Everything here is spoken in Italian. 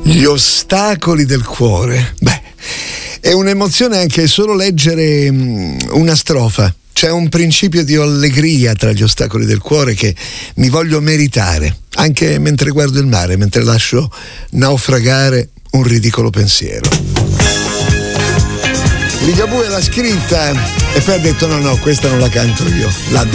Gli ostacoli del cuore. Beh, è un'emozione anche solo leggere una strofa. C'è un principio di allegria tra gli ostacoli del cuore che mi voglio meritare, anche mentre guardo il mare, mentre lascio naufragare un ridicolo pensiero. Ligabue l'ha scritta e poi ha detto no, questa non la canto io, l'ha